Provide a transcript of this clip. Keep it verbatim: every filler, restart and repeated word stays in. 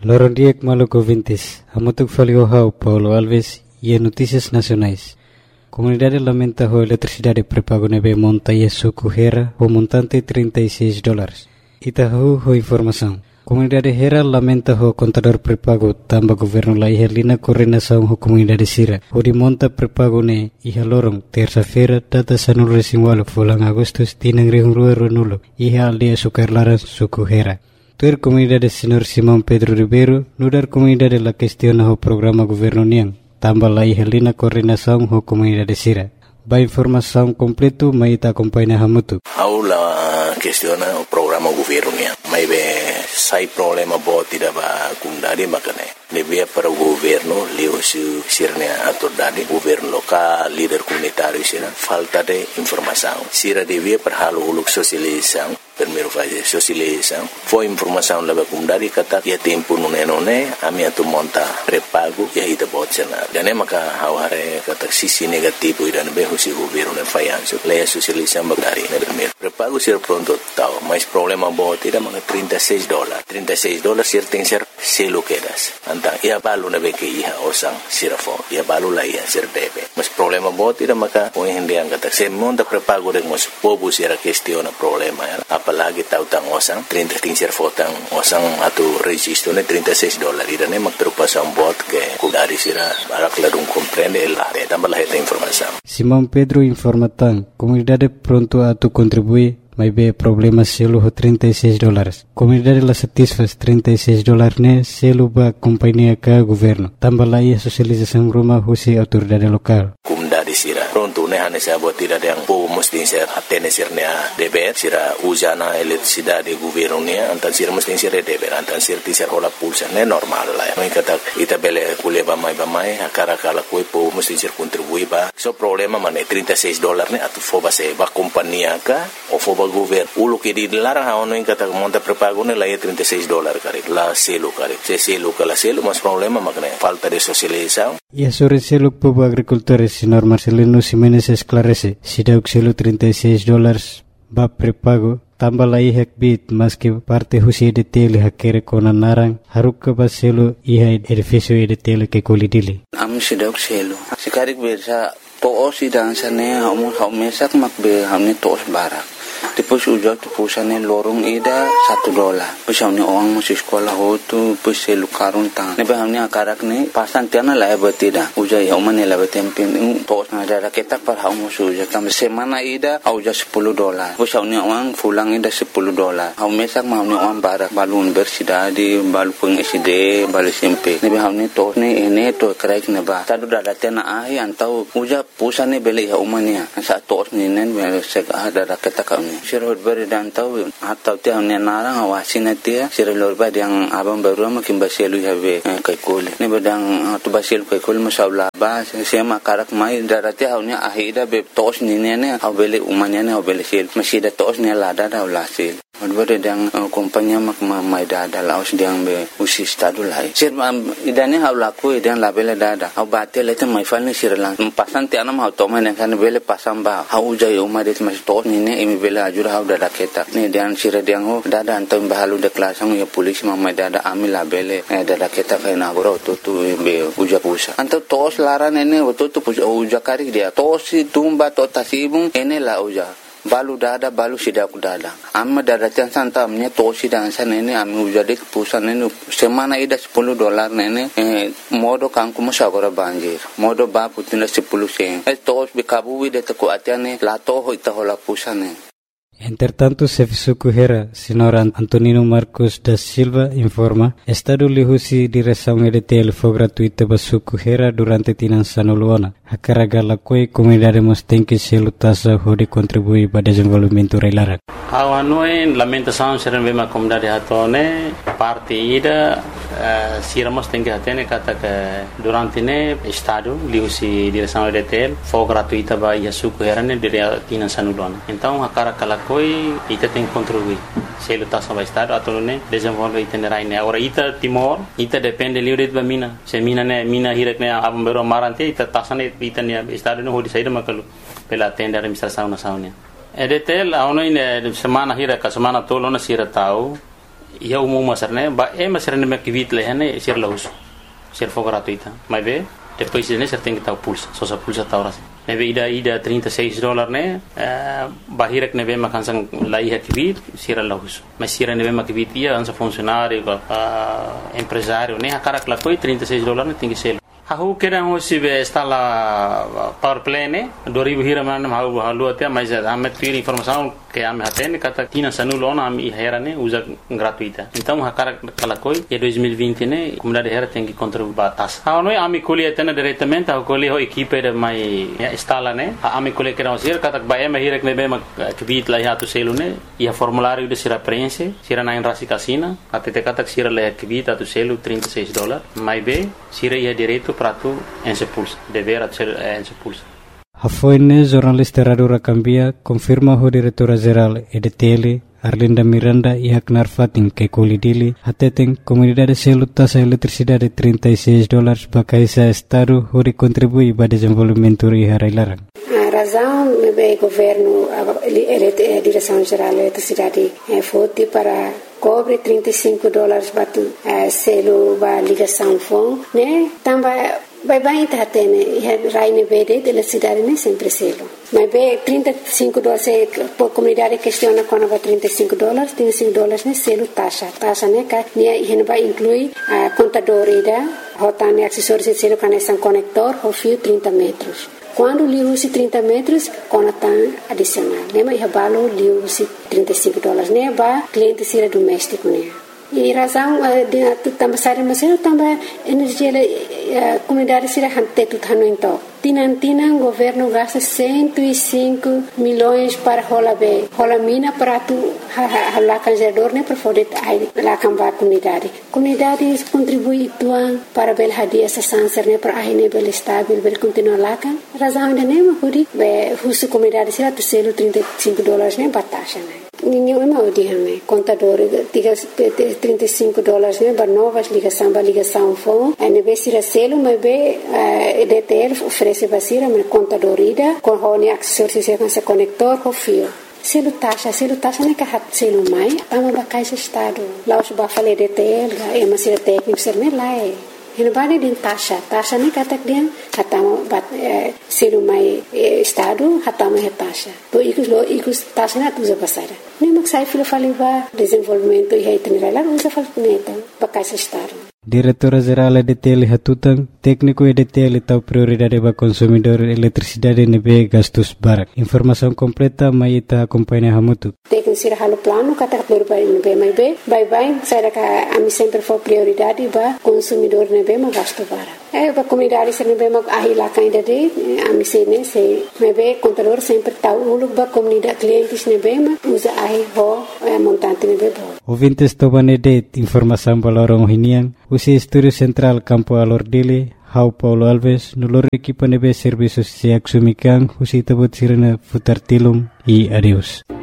Lorondiek Maluco Vintes, Amotuk Faliohau, Paulo Alves e Notícias Nacionais. Comunidade lamenta a eletricidade pré-pago nebe monta e suco Hera, o montante trinta e seis dólares. Itahu ho informação. Comunidade Hera lamenta o contador pré-pago tamba governo la ihalina coordenação ho comunidade Sira. O de monta pré-pago ne iha lorong terça-feira data sanul resinwalo fulang agustus tinang rihung rua renulo iha aldia sukarlaran suku Hera. Tuer comunidade Senhor Simão Pedro Ribeiro nudar comunidade la questiona ho programa governo niang tamba la ihalina coordenação ho comunidade Sira. Ba informação completo maita acompanha hamutu. Aula questiona o programa governo niang. Mai be sai problema bo tidak ba kundari makane. Lebih para o governo leu su sirnya atur dadi governo lokal líder comunitário sira falta de informação. Sira devia para halo uluk sosialização. Primeiro fazer sosialização. Foi informação leva kundari kata ya tempo nune nune ami atu monta pré-pago ya ita botsena. Dan maka haware kata sisi negativo idan be husi governo ne fayanso. Leia sosialização bagari ne primeiro. Pré-pago sira pronto tau, mas problema bo tidak maka trinta e seis dólares. trinta e seis dólares sir tem ser selo quedas. Antang ia balu na be ke iha osang sirafo. Ia balu la ia sir debe. Mas problema bo tidak maka o hindi ang kata se monta pré-pago de mos povo sira questiona problema ya. Apalagi tahu tang osang trinta ting sir fotang osang atu registro ne trinta e seis dólares. Ida ne mak terpasang bot ke kudari sira barak ladung comprende la de tambah esta informação. Simão Pedro informa tang comunidade pronto atu contribui mas be problema selo ho trinta e seis dólares. Comunidade la satisfaz trinta e seis dólares ne selo ba companhia ka governo. Tambah la ia sosialização rumah husi autoridade lokal. Comunidade sira pronto ne hane sa buat tidak yang po mesti ser atene sirnya deber sira usana eletricidade governo ne antan sira mesti ser deber antan sir ti ser hola pulsa ne normal la. Noi kata ita bele kuleba mai ba mai akara kala koi po mesti ser contribui ba. So problema mane trinta e seis dólares ne atu foba se ba companhia ka o foba governo ulo que di larang ha ono in kata monta pré-pago ne la ia trinta e seis dólares kare la selo kare se selo kala selo mas problema makne falta de socialização. E a sobre selo povo agricultores senhor Marcelino Ximenes esclarece si dauk selo trinta e seis dólares ba pré-pago tambah la ihak bit mas que parte husi de tele hakere kona narang haruk ba selo iha edifício de tele que kolidili am si dauk selo sikarik bersa toos sidang sane hamu haumesak makbe hamni toos barak. Depois ujar tu pusane lorong ida satu dolar. Depois hamni orang masih sekolah ho tu depois selu karun tang. Nebe hamni akarak ne pasan tiana la betida. Ujar ya umane la betempin tos na ada ketak par hamu ujar tam semana ida ujar sepuluh dolar. Depois hamni orang pulang ida sepuluh dolar. Hau mesak hamni orang barak balun bersidadi balu peng S D balu S M P. Nebe hamni tos ne ene to kraik neba. Tadu dada tiana ai antau ujar pusane beli ya umane. Sa tos ni nen sek ada ketak Sirhut beri dan tahu atau tiang ni narang awasin dia sirhut lorba yang abang baru makin baselu habe kai kol ni bedang tu baselu kai kol masalah ba sema karak mai darati haunya ahida be tos ni ne abele umanya ne abele sel masih da tos ni lada da ulasil Odbere dang kompanya mak mai dada laos dang be usi stadu lai sir idane haulaku idang labele dada au batel eta mai falne sir lang pasan ti anam hau toma ne kan bele pasam ba hau jai umade mas tos ni ne imi bele ajur hau dada keta ni dan sir dang ho dada antam bahalu de klasang ya polis mai dada ami labele dada keta kai na goro to tu be uja pusa anto tos laran ene to tu uja kari dia tos tumba to tasibung ene la uja balu dada balu sidak dada amma dada tian santa amnya tosi dan sana ini ami ujade pusan ini semana ida sepuluh dolar nene eh, modo kangku masagora banjir modo ba putina sepuluh sen eh tos bikabu de taku atiane lato ho ita hola pusane. Entretanto, Sefisuku Hera, senhor Antonino Marcos da Silva, informa, Estado lihusi direção E D T L foi gratuita para Suku Hera durante tinan sanuluana. A carga la coi comunidade mos tem que se lutasa hode contribuir para desenvolvimento reilara. Awanoi lamentação serem bem a comunidade hatone parte ida siramos tem que atene kata que durante ne Estado lihusi direção E D T L foi gratuita para Suku Hera ne durante tinan sanuluana. Então a carga la coi ita tem que contribuir. Se lutasa para Estado atau ne desenvolve itinerai ne. Agora ita Timor ita depende livre de mina. Se mina ne mina hirak ne abang bero marante ita tasane ita ne Estado ne hodi saída makalu pela tenda administração nacional. E D T L a ono ine semana hira ka semana tolo na sira tau ia umum masarne ba e masarne me kivit lehane sir lahus sir for gratuita mas be depois ne ser tem que estar pulsa só sa pulsa ta ora neve ida ida trinta e seis dólares né bahirek neve makansang lai kivit sir lahus mas sir neve makivit ia ansa funcionário empresário né akarak la coi trinta e seis dólares tem que ser Aku kira hosi be stala power plane dua ribu hira mana mau halu até mas amet pir informação que ame hatene kata tina sanulo na ami hera ne usa gratuita então hakara kala koi e dois mil e vinte ne comunidade hera tem que contribuir batas ha noi ami koli atena diretamente ha koli ho equipe de mai stala ne ami koli kira hosi kata ba eme hira ne be ma kvit la hatu selu ne ia formulário de sira prense sira na rasi casina até te kata sira le kvit atu selu trinta e seis dólares mai be sira ia direito prato en se pulsa dever a ser en se pulsa Hafoine jornalista Radio Rakambia confirma ho diretora geral E D T L Arlinda Miranda e Haknar Fatin que colidili hateteng comunidade selutas a eletricidade trinta e seis dólares bakaisa estado hori contribui para desenvolvimento e harailarang. A razão do governo a direção geral da eletricidade foi para cobre trinta e cinco dólares batu selo ba ligação fon né também vai bem tá tendo raine verde da cidade né sempre selo mas bem trinta e cinco dólares por comunidade questiona quando vai trinta e cinco dólares trinta e cinco dólares né selo taxa taxa né que né vai incluir a contador ida rotane acessórios de selo conexão conector o fio trinta metros. Quando li usi trinta metros, conatan adicional. Nema ia balo li usi trinta e cinco dólares. Né ba cliente sira doméstico né. E razão de também sair mas eu também energia a comunidade sira hante tu tano então. Tinan tinan governo gasta cento e cinco milhões para rola be. Rola mina para tu hala canjador né para poder lá cambar comunidade. Comunidade contribui tuan para bel hadia essa sanser né para aí né bel estável bel continuar lá kan. Razão de né mas be husu comunidade sira tu selo trinta e cinco dólares né batasha né. Ninguém mau diame contador trinta e cinco dólares né para novas ligação para ligação fone a nível sira selo mas be E D T L oferece basira mas contador ida com honi acessórios com esse conector com fio selo taxa selo taxa né que hat selo mai ama bakai se estado lá os ba fale E D T L é mas sira técnico ser né lá é Hinabani din taxa, taxa ni katak dia hatama bat selu mai estado hatama he taxa. To ikus lo ikus taxa na tuza pasara. Ni maksai filo faliba desenvolvimento e itinerário usa falneta pakai se estado. Diretora Geral E D T L Hatutang, técnico E D T L tahu prioridade para consumidor eletricidade nebe gastos barak. Informação completa mai ita acompanha hamutu. Técnico sira halo plano kata prioridade nebe mai be, bye bye, saya ka ami sempre for prioridade ba consumidor nebe ma gasto barak. Eh ba comunidade sira nebe ma ahila kainda de ami se ne se nebe contador sempre tahu ulu ba comunidade clientes nebe ma usa ahi ho montante nebe bo. Ouvintes tobane de informação balorong hinian. Usi Estúdio Central Campo Alordile, Hau Paulo Alves, nulor equipa nebe serviços se axumikan, usi tabot sirena futar tilum e adeus.